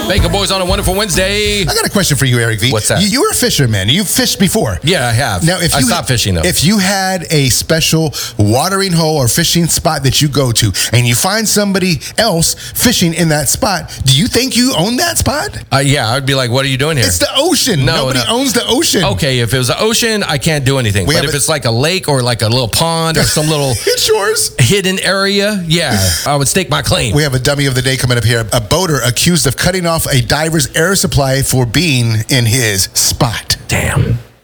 Bacon Boys on a wonderful Wednesday. I got a question for you, Eric V. What's that? You were a fisherman. You've fished before. Yeah, I have. Now, if I you stopped fishing, though. If you had a special watering hole or fishing spot that you go to, and you find somebody else fishing in that spot, do you think you own that spot? Yeah, I'd be like, what are you doing here? It's the ocean. Nobody owns the ocean. Okay, if it was the ocean, I can't do anything. But if it's like a lake or like a little pond or some little it's yours. Hidden area, yeah, I would stake my claim. We have a dummy of the day coming up here. A boater accused of cutting off a diver's air supply for being in his spot. Damn.